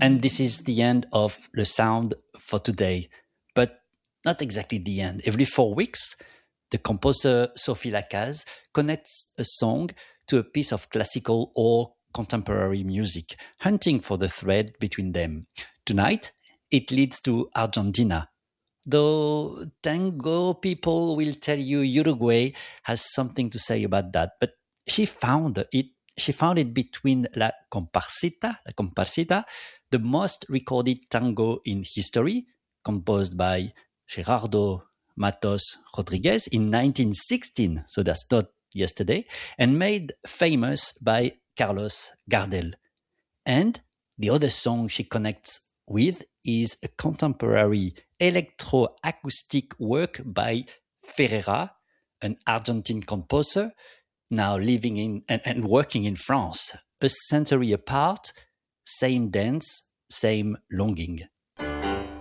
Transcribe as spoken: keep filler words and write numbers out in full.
And this is the end of Le Sound for today, but not exactly the end. Every four weeks, the composer Sophie Lacaze connects a song to a piece of classical or contemporary music, hunting for the thread between them. Tonight, it leads to Argentina, though tango people will tell you Uruguay has something to say about that. But she found it. She found it between La Comparsita, La Comparsita, the most recorded tango in history, composed by Gerardo Matos Rodriguez in nineteen sixteen, so that's not yesterday, and made famous by Carlos Gardel. And the other song she connects with is a contemporary electroacoustic work by Ferreira, an Argentine composer now living in and, and working in France. A century apart, same dance, same longing.